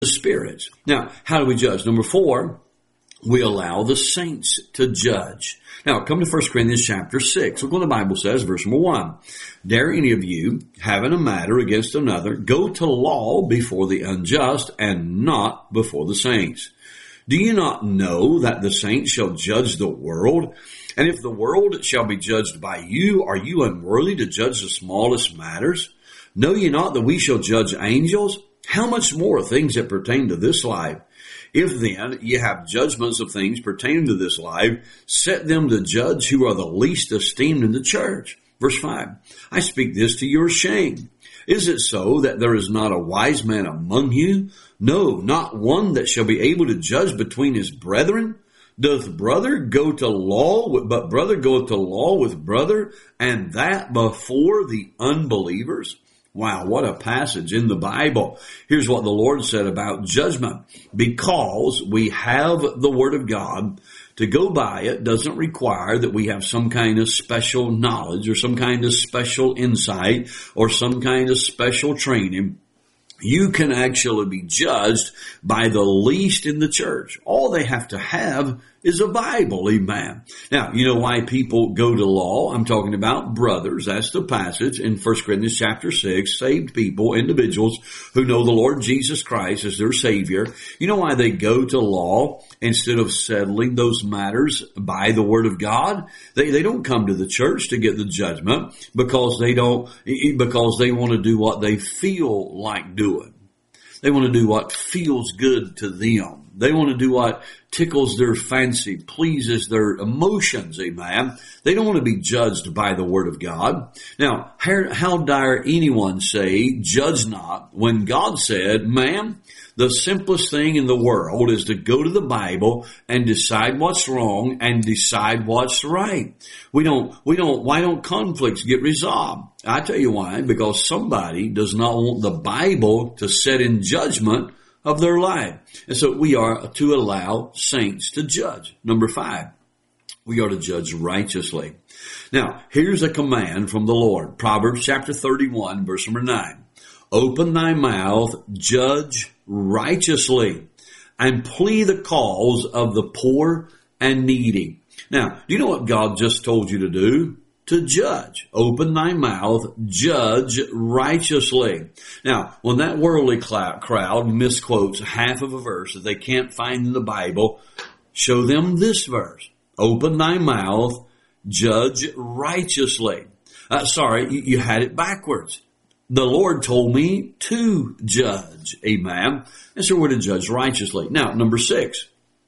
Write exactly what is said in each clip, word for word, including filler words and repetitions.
the spirits. Now, how do we judge? Number four, we allow the saints to judge. Now, come to First Corinthians chapter six. Look what the Bible says, verse number one. Dare any of you, having a matter against another, go to law before the unjust and not before the saints? Do you not know that the saints shall judge the world? And if the world shall be judged by you, are you unworthy to judge the smallest matters? Know ye not that we shall judge angels? How much more things that pertain to this life? If then ye have judgments of things pertaining to this life, set them to judge who are the least esteemed in the church. Verse five, I speak this to your shame. Is it so that there is not a wise man among you? No, not one that shall be able to judge between his brethren. Doth brother go to law, with, but brother goeth to law with brother, and that before the unbelievers? Wow, what a passage in the Bible. Here's what the Lord said about judgment. Because we have the Word of God, to go by it doesn't require that we have some kind of special knowledge or some kind of special insight or some kind of special training. You can actually be judged by the least in the church. All they have to have is a Bible, amen. Now, you know why people go to law? I'm talking about brothers. That's the passage in First Corinthians chapter six. Saved people, individuals who know the Lord Jesus Christ as their Savior. You know why they go to law instead of settling those matters by the Word of God? They, they don't come to the church to get the judgment because they don't, because they want to do what they feel like doing. They want to do what feels good to them. They want to do what tickles their fancy, pleases their emotions, amen. They don't want to be judged by the Word of God. Now, how, how dare anyone say, judge not, when God said, ma'am, the simplest thing in the world is to go to the Bible and decide what's wrong and decide what's right. We don't, we don't, why don't conflicts get resolved? I tell you why, because somebody does not want the Bible to set in judgment of their life. And so we are to allow saints to judge. Number five, we are to judge righteously. Now, here's a command from the Lord. Proverbs chapter thirty-one, verse number nine. Open thy mouth, judge righteously, and plead the cause of the poor and needy. Now, do you know what God just told you to do? To judge. Open thy mouth, judge righteously. Now, when that worldly crowd misquotes half of a verse that they can't find in the Bible, show them this verse. Open thy mouth, judge righteously. Uh, sorry, you, you had it backwards. The Lord told me to judge. Amen. And so we're to judge righteously. Now, number six,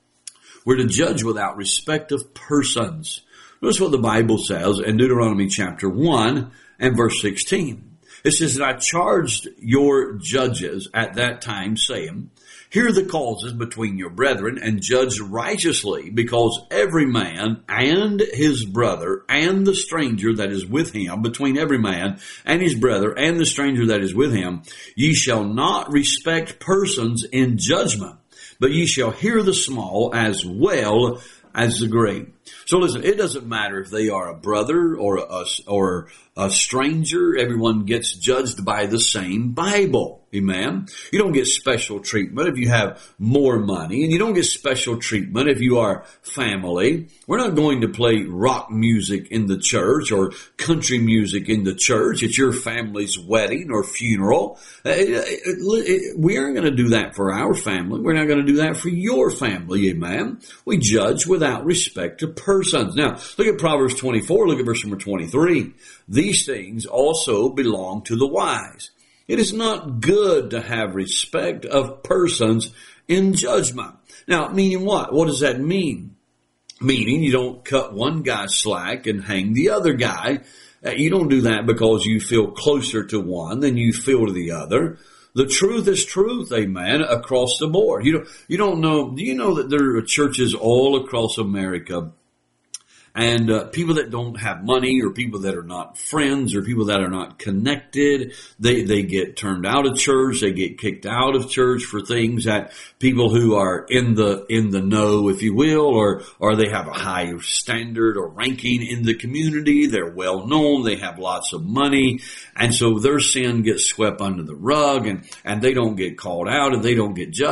we're to judge without respect of persons. Notice what the Bible says in Deuteronomy chapter one and verse sixteen. It says that I charged your judges at that time, saying, hear the causes between your brethren and judge righteously, because every man and his brother and the stranger that is with him, between every man and his brother and the stranger that is with him, ye shall not respect persons in judgment, but ye shall hear the small as well as the great. So listen, it doesn't matter if they are a brother or a, or a stranger. Everyone gets judged by the same Bible. Amen. You don't get special treatment if you have more money, and you don't get special treatment if you are family. We're not going to play rock music in the church or country music in the church at your family's wedding or funeral. We aren't going to do that for our family. We're not going to do that for your family. Amen. We judge without respect to persons. Now, look at Proverbs twenty-four. Look at verse number twenty-three. These things also belong to the wise. It is not good to have respect of persons in judgment. Now, meaning what? What does that mean? Meaning you don't cut one guy slack and hang the other guy. You don't do that because you feel closer to one than you feel to the other. The truth is truth, amen, across the board. You don't, you don't know, do you know that there are churches all across America And uh, people that don't have money, or people that are not friends, or people that are not connected, they, they get turned out of church. They get kicked out of church for things that people who are in the, in the know, if you will, or, or they have a higher standard or ranking in the community. They're well known. They have lots of money. And so their sin gets swept under the rug, and, and they don't get called out, and they don't get judged.